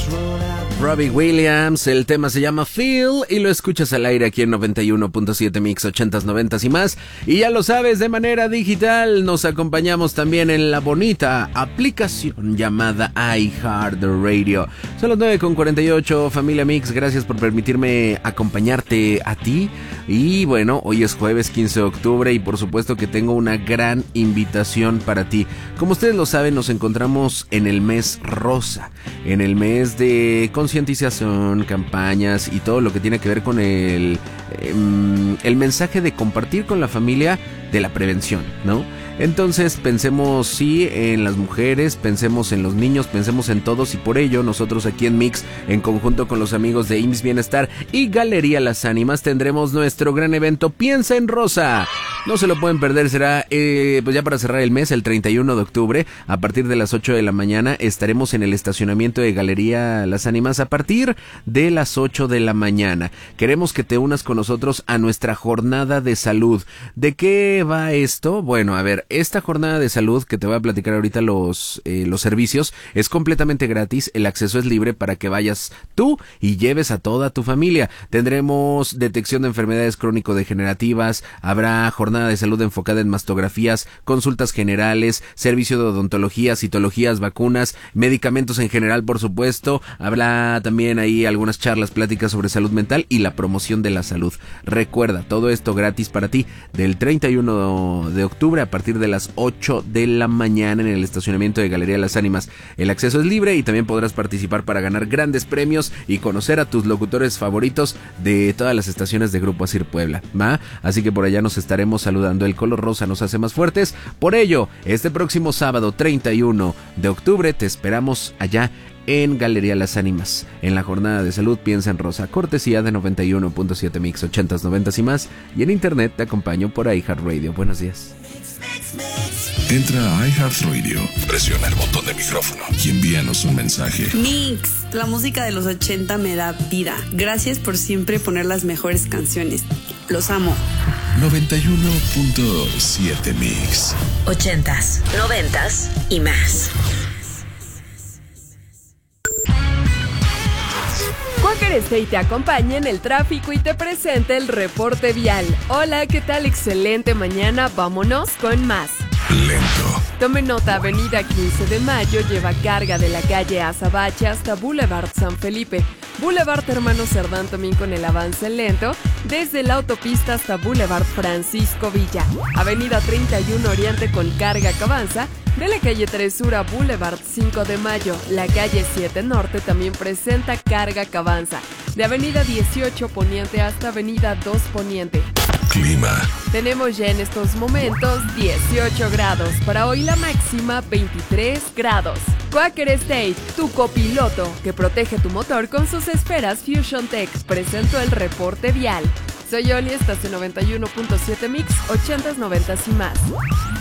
Robbie Williams, el tema se llama Feel y lo escuchas al aire aquí en 91.7 Mix 80s, 90s y más. Y ya lo sabes, de manera digital nos acompañamos también en la bonita aplicación llamada iHeartRadio. Son las 9:48, familia Mix, gracias por permitirme acompañarte a ti. Y bueno, hoy es jueves 15 de octubre y por supuesto que tengo una gran invitación para ti. Como ustedes lo saben, nos encontramos en el mes rosa, en el mes de concientización, campañas y todo lo que tiene que ver con el mensaje de compartir con la familia de la prevención, ¿no? Entonces pensemos sí en las mujeres, pensemos en los niños, pensemos en todos y por ello nosotros aquí en Mix, en conjunto con los amigos de IMSS Bienestar y Galería Las Ánimas, tendremos nuestro gran evento Piensa en Rosa. No se lo pueden perder, será pues ya para cerrar el mes, el 31 de octubre, a partir de las 8 de la mañana, estaremos en el estacionamiento de Galería Las Ánimas a partir de las 8 de la mañana. Queremos que te unas con nosotros a nuestra jornada de salud. ¿De qué va esto? Bueno, a ver, esta jornada de salud que te voy a platicar ahorita los servicios es completamente gratis, el acceso es libre para que vayas tú y lleves a toda tu familia. Tendremos detección de enfermedades crónico-degenerativas, habrá jornada de salud enfocada en mastografías, consultas generales, servicio de odontología, citologías, vacunas, medicamentos en general, por supuesto. Habrá también ahí algunas charlas, pláticas sobre salud mental y la promoción de la salud. Recuerda, todo esto gratis para ti del 31 de octubre a partir de las 8 de la mañana en el estacionamiento de Galería Las Ánimas. El acceso es libre y también podrás participar para ganar grandes premios y conocer a tus locutores favoritos de todas las estaciones de Grupo Asir Puebla, ¿va? Así que por allá nos estaremos saludando. El color rosa nos hace más fuertes. Por ello, este próximo sábado 31 de octubre te esperamos allá en Galería Las Ánimas, en la jornada de salud Piensa en Rosa, cortesía de 91.7 Mix 80s, 90s y más, y en internet te acompaño por iHeartRadio. Buenos días. Entra a iHeartRadio, presiona el botón de micrófono y envíanos un mensaje. Mix, la música de los 80 me da vida. Gracias por siempre poner las mejores canciones. Los amo. 91.7 Mix 80s, 90s y más. Quaker State te acompaña en el tráfico y te presenta el reporte vial. Hola, ¿qué tal? Excelente mañana, vámonos con más. Lento. Tome nota, avenida 15 de Mayo lleva carga de la calle Azabache hasta Boulevard San Felipe. Boulevard Hermano Cerdán también con el avance lento, desde la autopista hasta Boulevard Francisco Villa. Avenida 31 Oriente con carga que avanza, de la calle 3 Sur a Boulevard 5 de Mayo. La calle 7 Norte también presenta carga que avanza, de avenida 18 Poniente hasta avenida 2 Poniente. Clima. Tenemos ya en estos momentos 18 grados. Para hoy la máxima 23 grados. Quaker State, tu copiloto que protege tu motor con sus esferas Fusion Tech, presentó el reporte vial. Soy Oli, estás en 91.7 Mix, 80s, 90s y más.